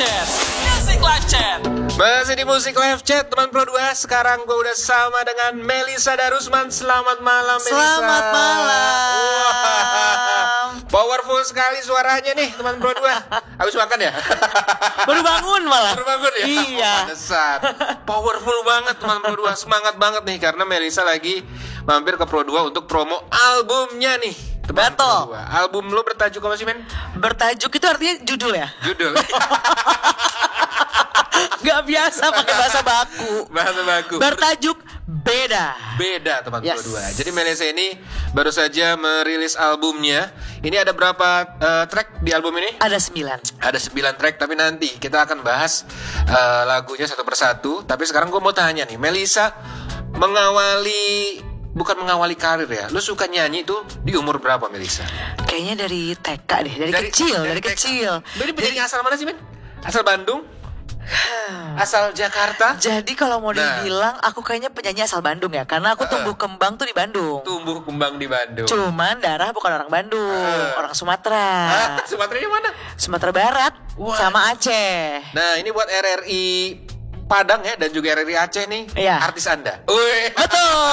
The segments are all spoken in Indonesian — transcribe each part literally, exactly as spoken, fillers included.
Chat. Music Live Chat. Masih di Musik Live Chat teman Pro dua. Sekarang gue udah sama dengan Melisa Darusman. Selamat malam Melisa. Selamat malam. Wah, powerful sekali suaranya nih teman Pro dua. Habis makan ya? Baru bangun malah. Baru bangun ya? Iya. Oh, pantesan. Powerful banget teman Pro dua. Semangat banget nih karena Melisa lagi mampir ke Pro dua untuk promo albumnya nih. Teman Pro dua. Album lo bertajuk apa sih men? Bertajuk itu artinya judul ya? Judul. Gak biasa pakai bahasa baku. Bahasa baku. Bertajuk Beda. Beda teman Yes. Pro dua. Jadi Melisa ini baru saja merilis albumnya. Ini ada berapa uh, track di album ini? Ada sembilan. Ada sembilan track, tapi nanti kita akan bahas uh, lagunya satu persatu. Tapi sekarang gue mau tanya nih, Melisa mengawali, bukan mengawali karir ya, lu suka nyanyi tuh di umur berapa Melisa? Kayaknya dari T K deh, dari, kecil, dari, T K. kecil. Lu ini penyanyi asal mana sih men? Asal Bandung? Asal Jakarta? Jadi kalau mau Nah. dibilang aku kayaknya penyanyi asal Bandung ya, karena aku tumbuh kembang tuh di Bandung. Tumbuh kembang di Bandung. Cuman darah bukan orang Bandung, Uh. orang Sumatera. Hah? Sumateranya mana? Sumatera Barat Wah. sama Aceh. Nah ini buat R R I Padang ya, dan juga R R I Aceh nih. Iya. Artis Anda. Wih. Betul.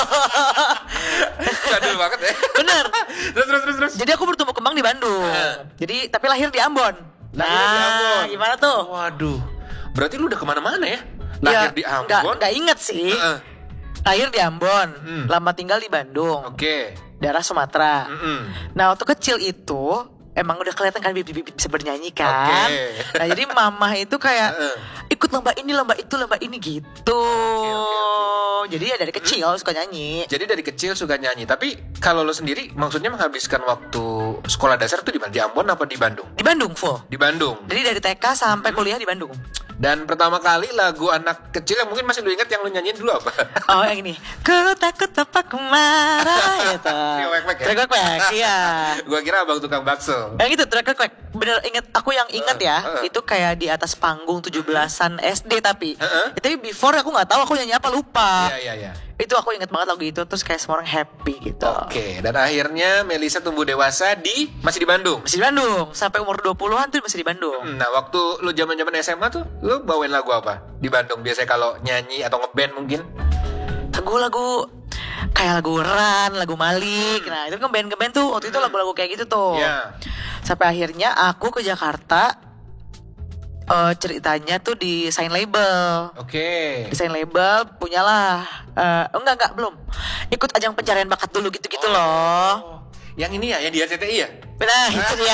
Jadul banget ya. Bener. Terus terus terus terus. Jadi aku bertumbuh kembang di Bandung. Uh. Jadi tapi lahir di Ambon. Lahir di Ambon. Gimana tuh? Waduh. Berarti lu udah kemana-mana ya? Lahir Ya, di nggak- Ambon. nggak inget sih. Heeh. Lahir di Ambon, Hmm. lama tinggal di Bandung, Oke. daerah Sumatera. Mm-mm. Nah waktu kecil itu emang udah kelihatan kan bibit-bibit bisa bernyanyi kan. Oke. Nah jadi mama itu kayak Heeh. ikut lomba ini lomba itu lomba ini gitu. Oke, oke, Jadi ya dari kecil suka nyanyi. Jadi dari kecil suka nyanyi. Tapi kalau lo sendiri maksudnya menghabiskan waktu sekolah dasar tuh di mana? Di Ambon apa di Bandung? Di Bandung full. Di Bandung. Jadi dari T K sampai kuliah di Bandung. Dan pertama kali lagu anak kecil yang mungkin masih lu ingat yang lu nyanyiin dulu apa? Oh yang ini. Ku takut apa ku marah gitu. Trio Wek Wek ya? Trio Wek Wek, iya. Gua kira abang tukang bakso. Yang itu Trio Wek Wek. Bener inget, aku yang inget ya. Uh, uh. Itu kayak di atas panggung tujuh belasan S D tapi. Uh, uh. Ya, tapi before aku gak tahu aku nyanyi apa lupa. Iya iya iya. Itu aku inget banget lagu itu. Terus kayak semua orang happy gitu. Oke, dan akhirnya Melisa tumbuh dewasa di masih di Bandung. Masih di Bandung. Sampai umur dua puluhan tuh masih di Bandung. Hmm, Nah, waktu lu zaman-zaman S M A tuh, lu bawain lagu apa di Bandung? Biasanya kalau nyanyi atau ngeband mungkin? Lagu-lagu kayak lagu Ran, lagu Malik. Nah itu kan band-band tuh waktu itu lagu-lagu kayak gitu tuh. Iya. Sampai akhirnya aku ke Jakarta. eh, ceritanya tuh di sign label. Oke. Desain label punyalah. eh enggak enggak belum. Ikut ajang pencarian bakat dulu gitu-gitu Oh. loh. Yang ini ya, yang di R C T I ya? Nah itu dia.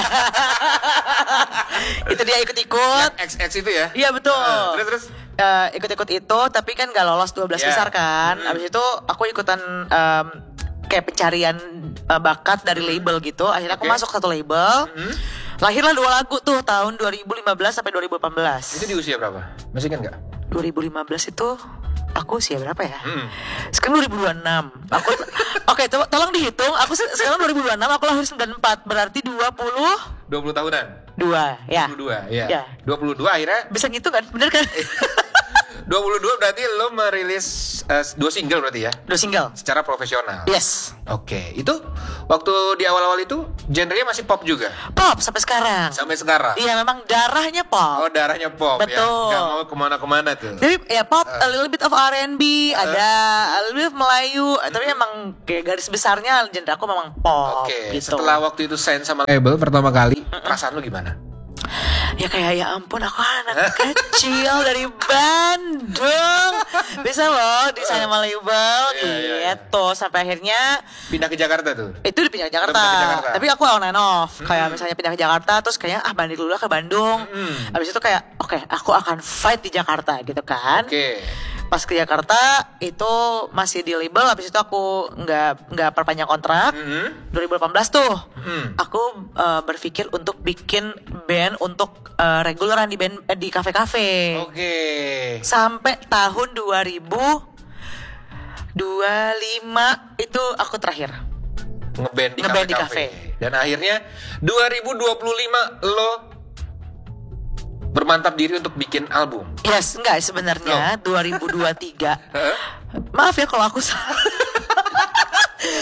Itu dia ikut-ikut. X X itu ya? Iya betul. Ah, terus terus. Eh, ikut-ikut itu tapi kan gak lolos dua belas Ya. besar kan. Hmm. Abis itu aku ikutan em, kayak pencarian eh, bakat dari label gitu. Akhirnya aku Oke. masuk satu label. Hmm. Lahirlah dua lagu tuh tahun dua ribu lima belas sampai dua ribu delapan belas. Itu di usia berapa? Masih kan nggak? dua ribu lima belas itu aku usia berapa ya? Hmm. Sekarang dua ribu dua puluh enam. Aku Oke, to- tolong dihitung. Aku se- sekarang dua ribu dua puluh enam, aku lahir sembilan puluh empat, berarti dua puluh dua puluh tahunan? dua ya. dua puluh dua, ya. Ya. dua puluh dua akhirnya Bisa gitu kan? Bener kan? dua puluh dua berarti lo merilis eh, dua single berarti ya? Dua single. Secara profesional. Yes. Oke, itu waktu di awal-awal itu genrenya masih pop juga Pop sampai sekarang. sampai sekarang. Iya, memang darahnya pop. Oh, darahnya pop ya. Betul. Gak mau kemana-kemana tuh. Jadi ya pop, a little bit of R and B, ada a little bit of Melayu, eh, tapi emang kayak garis besarnya genre aku memang pop Oke, gitu. setelah waktu itu sign sama label pertama kali, perasaan lo gimana? Ya kayak ya ampun aku anak kecil dari Bandung bisa loh desain sama label Iya, iya, iya. gitu. Sampai akhirnya Pindah ke Jakarta tuh. itu di pindah ke Jakarta. Pindah ke Jakarta. Tapi aku on and off. Kayak misalnya pindah ke Jakarta terus kayaknya ah balik dulu lah ke Bandung. Mm. Habis itu kayak oke aku akan fight di Jakarta gitu kan. Oke. Pas ke Jakarta itu masih di label. Habis itu aku nggak nggak perpanjang kontrak. Mhm. dua ribu delapan belas tuh Hmm. aku eh, berpikir untuk bikin band untuk eh, reguleran di band eh, di kafe-kafe. Oke. Sampai tahun dua ribu dua puluh lima itu aku terakhir. Ngeband di Ngeband di kafe-kafe. kafe. Dan akhirnya dua ribu dua puluh lima lo bermantap diri untuk bikin album. Yes, enggak sebenarnya dua ribu dua puluh tiga. Hah? Maaf ya kalau aku salah.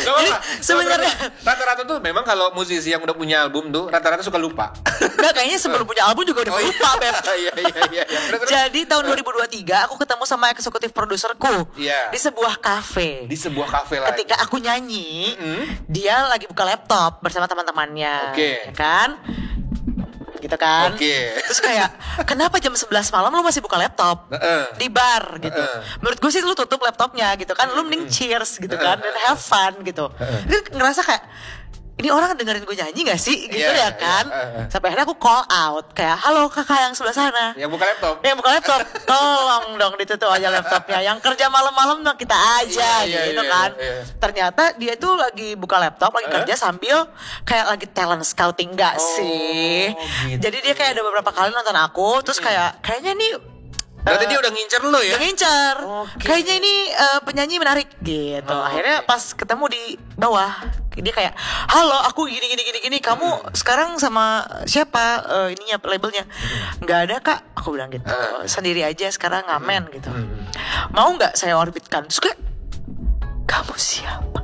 Gak Jadi apa-apa. sebenarnya Rata-rata tuh memang kalau musisi yang udah punya album tuh rata-rata suka lupa. Enggak, kayaknya sebelum punya album juga udah Oh, iya. lupa, Beb. Iya iya iya. iya. Terus, terus. Jadi tahun dua ribu dua puluh tiga aku ketemu sama eksekutif produserku Iya. di sebuah kafe. Di sebuah kafe lagi. Ketika aku nyanyi, Mm-mm. dia lagi buka laptop bersama teman-temannya, Oke. ya kan? Gitu kan? Oke. Terus kayak, kenapa jam sebelas malam lu masih buka laptop? Heeh. Di bar gitu. Heeh. Menurut gue sih lu tutup laptopnya gitu kan, lu mending cheers gitu kan, dan have fun gitu. Itu ngerasa kayak, ini orang dengerin gue nyanyi gak sih? Gitu Iya, ya kan? iya, uh, uh. Sampai akhirnya aku call out, kayak, halo kakak yang sebelah sana. Yang buka laptop. Yang buka laptop, tolong dong ditutup aja laptopnya. Yang kerja malam-malam dong kita aja, Iya, iya, gitu iya, kan. iya. Ternyata dia tuh lagi buka laptop, lagi Huh? kerja sambil kayak lagi talent scouting gak Oh, sih? gitu. Jadi dia kayak ada beberapa kali nonton aku, terus kayak kayaknya nih Berarti eh, dia udah ngincer lu ya? udah ngincer. Oke. Kayaknya ini eh, penyanyi menarik gitu. Oh, Akhirnya oke. pas ketemu di bawah, dia kayak, "Halo, aku gini gini gini gini. Kamu Hmm. sekarang sama siapa eh, ininya labelnya?" "Nggak ada, Kak." Aku bilang gitu. Ah. "Sendiri aja sekarang ngamen gitu." Hmm. "Mau nggak saya orbitkan?" Terus kayak, "Kamu siapa?"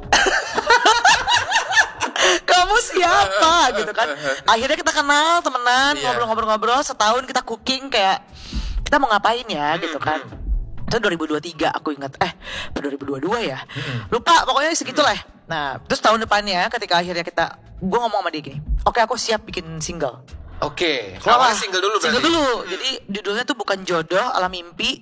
Kamu siapa gitu kan. Akhirnya kita kenal, temenan, Iya. ngobrol-ngobrol-ngobrol. Setahun kita cooking kayak, kita mau ngapain ya gitu kan. Itu dua ribu dua puluh tiga aku ingat. Eh dua ribu dua puluh dua ya. Lupa pokoknya segitulah. Nah terus tahun depannya ketika akhirnya kita, gue ngomong sama dia gini, oke aku siap bikin single. Oke. Wah, Awalnya single dulu berarti. Single dulu. Jadi judulnya tuh bukan jodoh ala mimpi.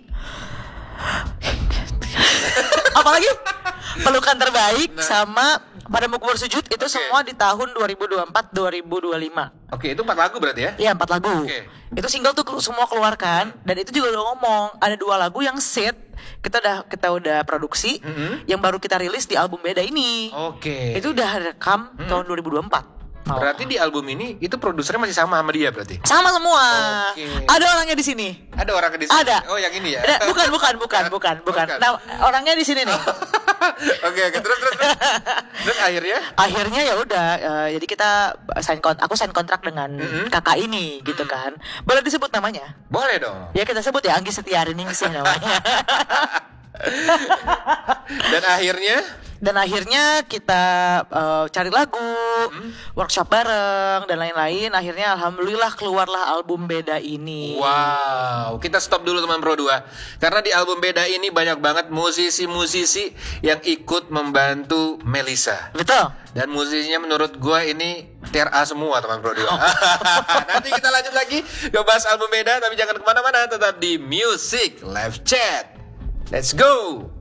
Apalagi pelukan terbaik Nah. sama Padamu Ku Bersujud itu Oke. semua di tahun dua ribu dua puluh empat dua ribu dua puluh lima. Oke, itu empat lagu berarti ya? Iya empat lagu. Oke. Itu single tuh kelu- semua keluarkan, dan itu juga udah ngomong ada dua lagu yang set kita udah kita udah produksi, Mhm. yang baru kita rilis di album beda ini. Oke. Itu udah rekam tahun dua ribu dua puluh empat. Mau. Berarti di album ini itu produsernya masih sama sama dia berarti? Sama semua. Oke. Ada orangnya di sini. Ada orang di sini? Ada. Oh, yang ini ya? Ada, bukan bukan bukan bukan bukan. Bukan. Nah, orangnya di sini nih. Oke, oke. Terus, terus, terus. Terus akhirnya? Akhirnya ya udah, eh, jadi kita sign kont aku sign kontrak dengan Mm-mm. kakak ini gitu kan. Boleh disebut namanya? Boleh dong. Ya kita sebut ya Anggi Setiariningsih namanya. Dan akhirnya? Dan akhirnya kita eh, cari lagu, workshop bareng dan lain-lain. Akhirnya alhamdulillah keluarlah album beda ini. Wow, kita stop dulu teman Pro dua. Karena di album beda ini banyak banget musisi-musisi yang ikut membantu Melisa. Betul. Dan musisinya menurut gua ini tier A semua teman Pro dua. Nanti kita lanjut lagi ngebahas album beda, tapi jangan kemana-mana, tetap di Music Live Chat. Let's go.